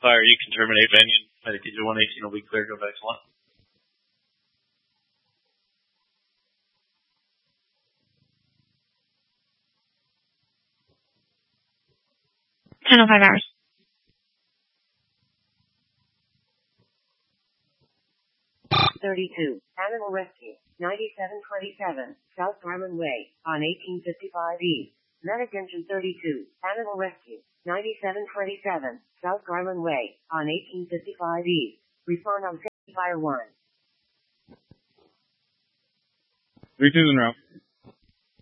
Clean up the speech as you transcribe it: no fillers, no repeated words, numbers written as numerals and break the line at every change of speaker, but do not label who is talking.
Fire, you can terminate venue. Medicaid 118 will be clear. Go back to 1.
10:05 hours.
Animal Rescue, 9727, South Garland Way, on 1855 East. Medication 32, Animal Rescue, 9727, South Garland Way, on 1855 East. Respond on Fire 1.
32's en route.